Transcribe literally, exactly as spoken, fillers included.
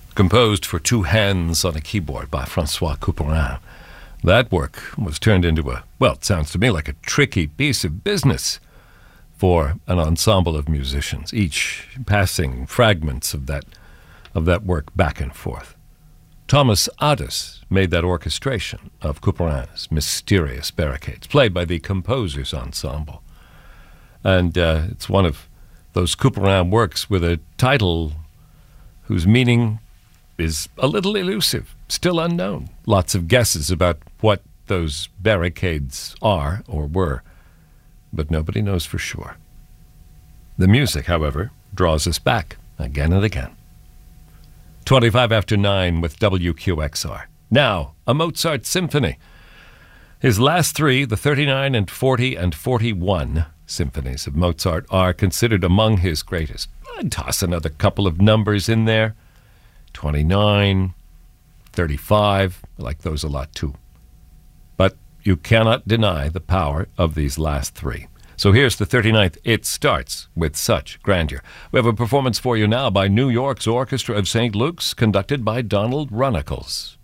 composed for two hands on a keyboard by François Couperin. That work was turned into a, well, it sounds to me like a tricky piece of business for an ensemble of musicians, each passing fragments of that of that work back and forth. Thomas Adès made that orchestration of Couperin's mysterious barricades, played by the Composers Ensemble. And uh, it's one of those Couperin works with a title whose meaning is a little elusive, still unknown. Lots of guesses about what those barricades are or were, but nobody knows for sure. The music, however, draws us back again and again. twenty-five after nine with W Q X R. Now, a Mozart symphony. His last three, the thirty-nine and forty and forty-one symphonies of Mozart, are considered among his greatest. I'd toss another couple of numbers in there. twenty-nine, thirty-five, I like those a lot too. But you cannot deny the power of these last three. So here's the thirty-ninth. It starts with such grandeur. We have a performance for you now by New York's Orchestra of Saint Luke's, conducted by Donald Runnicles.